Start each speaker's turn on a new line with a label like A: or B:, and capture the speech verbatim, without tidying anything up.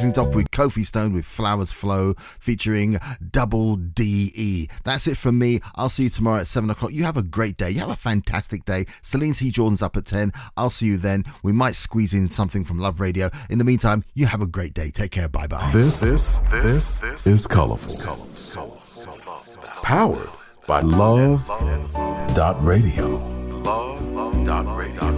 A: things off with Kofi Stone with Flowers Flow featuring Double D E. That's it from me. I'll see you tomorrow at seven o'clock. You have a great day. You have a fantastic day. Celine C. Jordan's up at ten. I'll see you then. We might squeeze in something from Love Radio. In the meantime, you have a great day. Take care. Bye-bye.
B: This, this, this, this is Colorful. Powered by Love dot Radio. Love dot Radio.